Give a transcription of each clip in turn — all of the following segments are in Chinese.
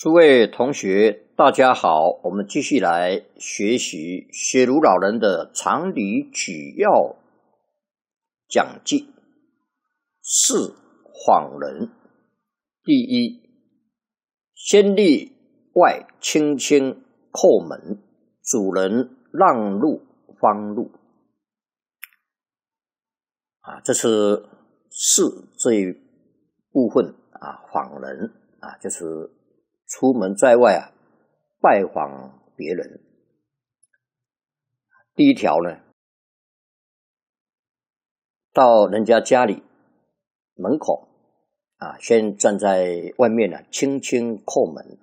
诸位同学，大家好，我们继续来学习学儒老人的常理举要讲记。四访人。第一，先例外轻轻叩门，主人让路方入。这是四这一部分访人就是出门在外拜访别人。第一条呢，到人家家里门口先站在外面轻轻叩门。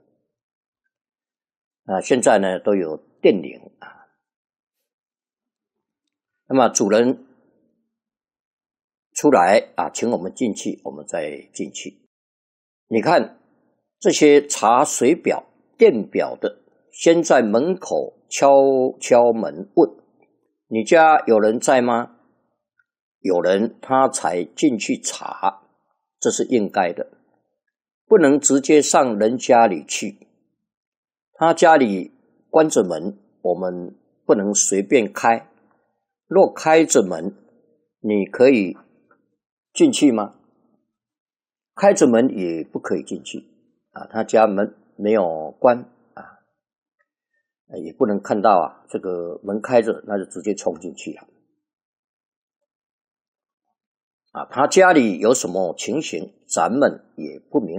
现在呢都有电铃那么主人出来请我们进去，我们再进去。你看这些查水表、电表的，先在门口敲敲门问：你家有人在吗？有人他才进去查，这是应该的，不能直接上人家里去。他家里关着门，我们不能随便开。若开着门，你可以进去吗？开着门也不可以进去他家门没有关也不能看到这个门开着，那就直接冲进去他家里有什么情形，咱们也不明